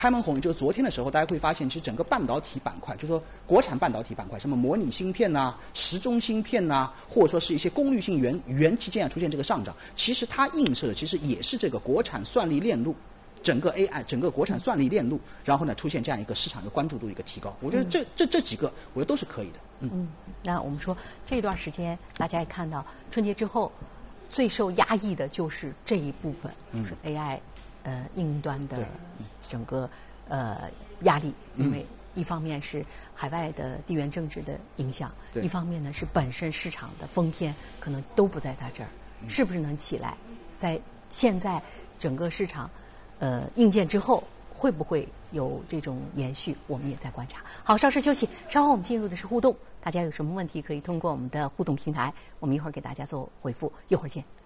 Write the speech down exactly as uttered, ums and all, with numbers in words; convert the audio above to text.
开门红，就是昨天的时候，大家会发现，其实整个半导体板块，就是说国产半导体板块，什么模拟芯片呐、啊、时钟芯片呐、啊，或者说是一些功率性元元器件啊出现这个上涨，其实它映射的其实也是这个国产算力链路。整个 A I， 整个国产算力链路，然后呢，出现这样一个市场的关注度一个提高，我觉得这、嗯、这这几个，我觉得都是可以的。嗯嗯，那我们说这段时间，大家也看到春节之后，最受压抑的就是这一部分，就是 A I，、嗯、呃，应用端的整个呃压力，因为一方面是海外的地缘政治的影响，一方面呢是本身市场的封偏可能都不在它这儿，嗯、是不是能起来？在现在整个市场。呃，硬件之后会不会有这种延续？我们也在观察。好，稍事休息，稍后我们进入的是互动。大家有什么问题可以通过我们的互动平台，我们一会儿给大家做回复。一会儿见。